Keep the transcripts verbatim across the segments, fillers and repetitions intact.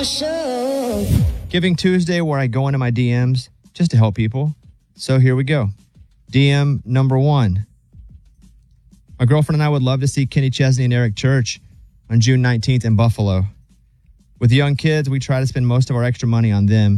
show. Giving Tuesday, where I go into my D Ms just to help people. So here we go. D M number one. My girlfriend and I would love to see Kenny Chesney and Eric Church on June nineteenth in Buffalo. With young kids, we try to spend most of our extra money on them.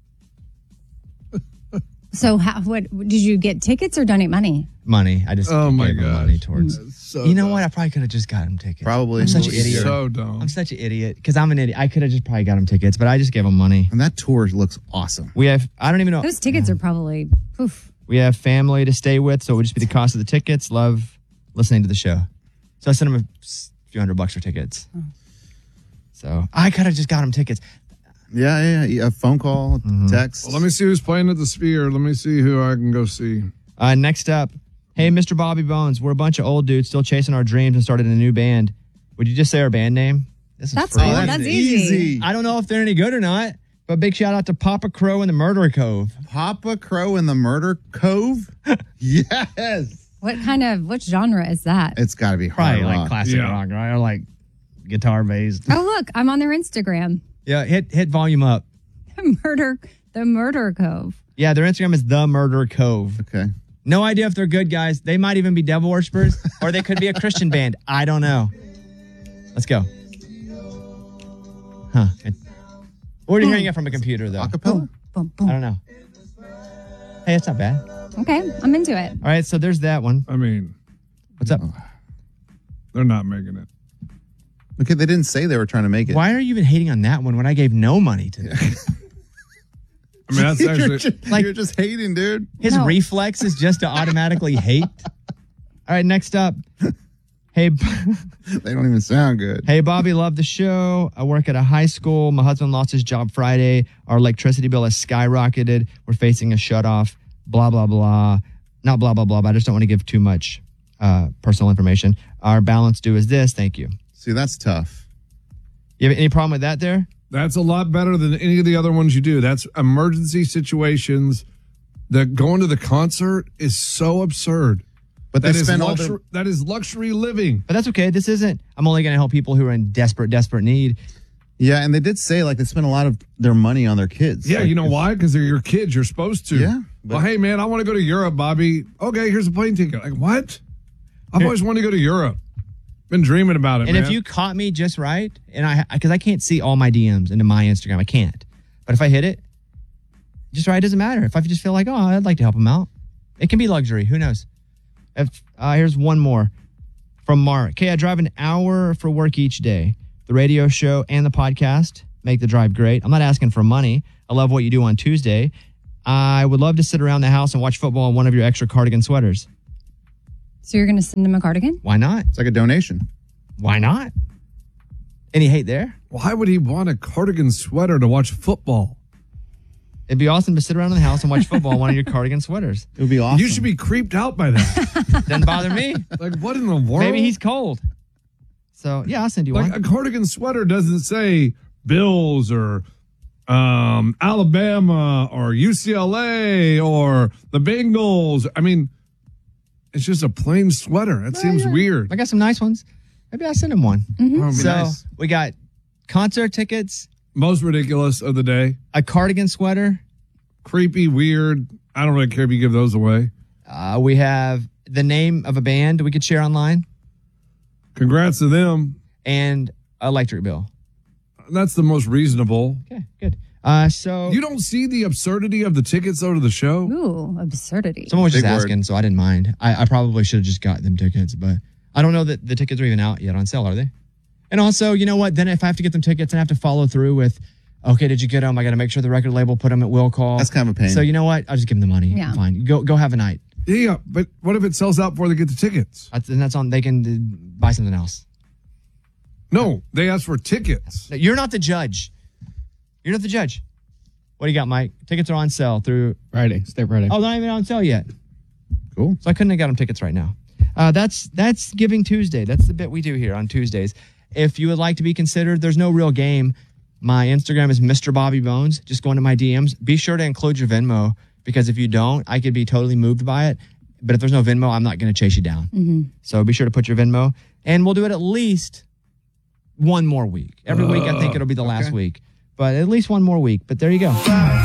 So, how, what did you get tickets or donate money? Money. I just Oh, my gave them gosh. money towards. So you know dumb. what? I probably could have just got them tickets. Probably. I'm such an idiot. So dumb. I'm such an idiot because I'm an idiot. I could have just probably got them tickets, but I just gave them money. And that tour looks awesome. We have. I don't even know. Those tickets are probably poof. We have family to stay with, so it would just be the cost of the tickets. Love listening to the show. So I sent them a few hundred bucks for tickets. So I could have just got them tickets. Yeah, yeah, yeah. A phone call, Mm-hmm. text. Well, let me see who's playing at the Sphere. Let me see who I can go see. Uh, next up, hey, Mister Bobby Bones, we're a bunch of old dudes still chasing our dreams and started a new band. Would you just say our band name? This is That's free. cool. That's easy. I don't know if they're any good or not, but big shout out to Papa Crow and the Murder Cove. Papa Crow in the Murder Cove? Yes. What kind of what genre is that? It's got to be hard Probably like rock. classic Yeah. rock, right? Or like guitar based. Oh, look, I'm on their Instagram. Yeah, hit hit volume up. The murder, the Murder Cove. Yeah, their Instagram is the Murder Cove. Okay. No idea if they're good guys. They might even be devil worshippers, or they could be a Christian band. I don't know. Let's go. Huh. It, or are you hearing it from a computer, though? Acapella? Boom, I boom. don't know. Hey, it's not bad. Okay, I'm into it. All right, so there's that one. I mean, What's up? they're not making it. Okay, they didn't say they were trying to make it. Why are you even hating on that one when I gave no money to them? I mean, that's you're, actually. just, Like- you're just hating, dude. His No. reflex is just to automatically hate. All right, next up. Hey, They don't even sound good. hey, Bobby, love the show. I work at a high school. My husband lost his job Friday. Our electricity bill has skyrocketed. We're facing a shutoff. Blah, blah, blah. Not blah, blah, blah, but I just don't want to give too much uh, personal information. Our balance due is this. Thank you. See, that's tough. You have any problem with that there? That's a lot better than any of the other ones you do. That's emergency situations. That going to the concert is so absurd. But That they is spend all luxury, their... that is luxury living. But that's okay. This isn't, I'm only going to help people who are in desperate, desperate need. Yeah, and they did say, like, they spend a lot of their money on their kids. Yeah, Like, you know if- why? Because they're your kids. You're supposed to. Yeah, but- Well, hey, man, I want to go to Europe, Bobby. Okay, here's a plane ticket. Like, what? I've always wanted to go to Europe. Been dreaming about it, And man. if you caught me just right, and I, because I can't see all my D Ms into my Instagram, I can't. But if I hit it, just right, it doesn't matter. If I just feel like, oh, I'd like to help them out, it can be luxury. Who knows? If uh, here's one more from Mark. Okay, I drive an hour for work each day. The radio show and the podcast make the drive great. I'm not asking for money. I love what you do on Tuesday. I would love to sit around the house and watch football in one of your extra cardigan sweaters. So you're going to send them a cardigan? Why not? It's like a donation. Why not? Any hate there? Why would he want a cardigan sweater to watch football? It'd be awesome to sit around in the house and watch football in one of your cardigan sweaters. It would be awesome. You should be creeped out by that. Doesn't bother me. Like, what in the world? Maybe he's cold. So, yeah, I'll send you like one. a cardigan sweater doesn't say Bills or um, Alabama or U C L A or the Bengals. I mean, it's just a plain sweater. That seems weird. I got some nice ones. Maybe I'll send him one. Oh, it'd be So, nice. we got concert tickets, Most ridiculous of the day. a cardigan sweater. Creepy, weird. I don't really care if you give those away. Uh, we have the name of a band we could share online Congrats to them. and electric bill. That's the most reasonable. Okay, good. Uh, so, You don't see the absurdity of the tickets though to the show? Ooh, absurdity. someone was just Big word. asking, so I didn't mind. I, I probably should have just got them tickets, but I don't know that the tickets are even out yet on sale, are they? And also, you know what? Then if I have to get them tickets, I have to follow through with, okay, did you get them? I got to make sure the record label put them at will call. That's kind of a pain. So you know what? I'll just give them the money. Yeah. Fine. Go go have a night. Yeah, but what if it sells out before they get the tickets? That's, and that's on. They can uh, buy something else. No, they ask for tickets. No, you're not the judge. You're not the judge. What do you got, Mike? Tickets are on sale through. Friday, stay Friday. Oh, they're not even on sale yet. Cool. So I couldn't have got them tickets right now. Uh, that's that's Giving Tuesday. That's the bit we do here on Tuesdays. If you would like to be considered, there's no real game. My Instagram is Mister Bobby Bones. Just go into my D Ms. Be sure to include your Venmo, because if you don't, I could be totally moved by it. But if there's no Venmo, I'm not going to chase you down. Mm-hmm. So be sure to put your Venmo. And we'll do it at least one more week. Every week, I think it'll be the last okay. week. but at least one more week. But there you go.